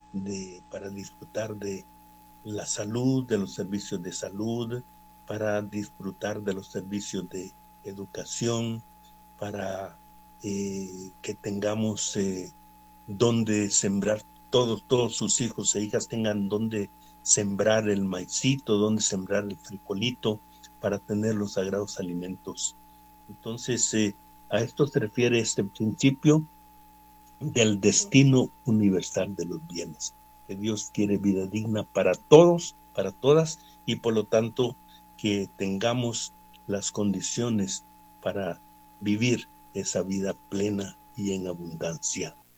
para disfrutar de la salud, de los servicios de salud, para disfrutar de los servicios de educación, para que tengamos donde sembrar, todos sus hijos e hijas tengan donde sembrar el maicito, donde sembrar el frijolito, para tener los sagrados alimentos. Entonces, a esto se refiere este principio del destino universal de los bienes, que Dios quiere vida digna para todos, para todas, y por lo tanto que tengamos las condiciones para vivir esa vida plena y en abundancia.